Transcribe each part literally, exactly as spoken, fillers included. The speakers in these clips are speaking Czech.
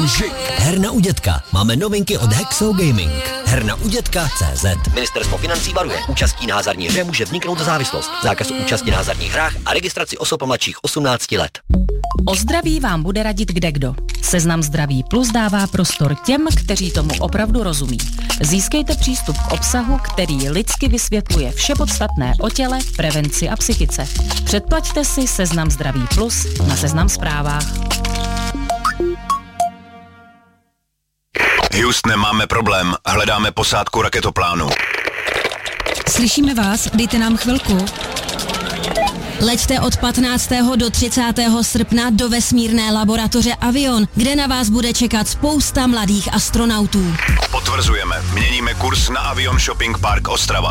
Žik. Herna u dětka. Máme novinky od Hexo Gaming. Herna u dětka tečka cé zet. Ministerstvo financí varuje. Účastí na hazardní hře může vzniknout závislost. Zákaz účasti na hazardních hrách a registraci osob mladších osmnácti let. O zdraví vám bude radit kdekdo. Seznam Zdraví Plus dává prostor těm, kteří tomu opravdu rozumí. Získejte přístup k obsahu, který lidsky vysvětluje vše podstatné o těle, prevenci a psychice. Předplaťte si Seznam Zdraví Plus na Seznam Zprávách. Houstone, máme problém. Hledáme posádku raketoplánu. Slyšíme vás, dejte nám chvilku. Leďte od patnáctého do třicátého srpna do vesmírné laboratoře Avion, kde na vás bude čekat spousta mladých astronautů. Potvrzujeme. Měníme kurz na Avion Shopping Park Ostrava.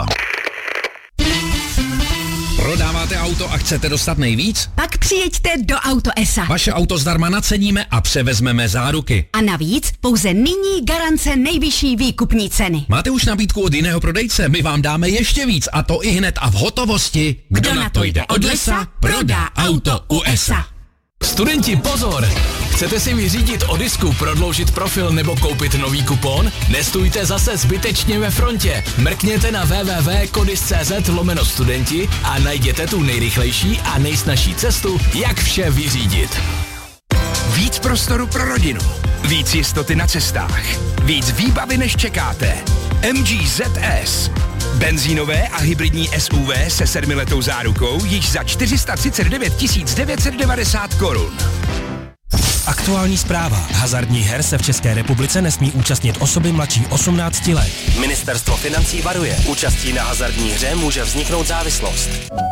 Prodáváte auto a chcete dostat nejvíc? Pak přijeďte do Auto es a. Vaše auto zdarma naceníme a převezmeme záruky. A navíc pouze nyní garance nejvyšší výkupní ceny. Máte už nabídku od jiného prodejce? My vám dáme ještě víc a to i hned a v hotovosti. Kdo, Kdo na to jde od lesa, prodá auto u es a. Studenti, pozor! Chcete si vyřídit odisku, prodloužit profil nebo koupit nový kupon? Nestůjte zase zbytečně ve frontě. Mrkněte na w w w tečka kodis tečka cé zet lomeno studenti a najděte tu nejrychlejší a nejsnažší cestu, jak vše vyřídit. Víc prostoru pro rodinu, víc jistoty na cestách, víc výbavy než čekáte. M G Z S. Benzínové a hybridní S U V se sedmiletou zárukou již za čtyři sta třicet devět tisíc devět set devadesát korun. Aktuální zpráva. Hazardních her se v České republice nesmí účastnit osoby mladší osmnácti let. Ministerstvo financí varuje. Účastí na hazardní hře může vzniknout závislost.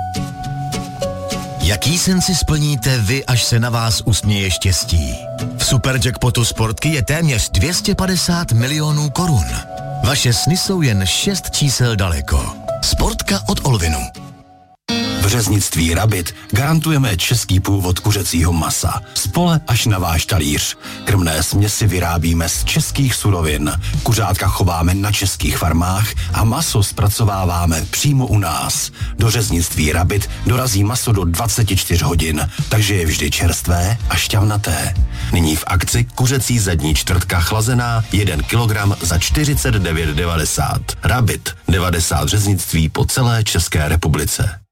Jaký sen si splníte vy, až se na vás usměje štěstí? V Superjackpotu Sportky je téměř dvě stě padesát milionů korun. Vaše sny jsou jen šest čísel daleko. Sportka od Olvinu. V řeznictví Rabit garantujeme český původ kuřecího masa. Spole až na váš talíř. Krmné směsi vyrábíme z českých surovin. Kuřátka chováme na českých farmách a maso zpracováváme přímo u nás. Do řeznictví Rabit dorazí maso do dvacet čtyři hodin, takže je vždy čerstvé a šťavnaté. Nyní v akci kuřecí zadní čtvrtka chlazená jeden kilogram za čtyřicet devět devadesát. Rabit, devadesát řeznictví po celé České republice.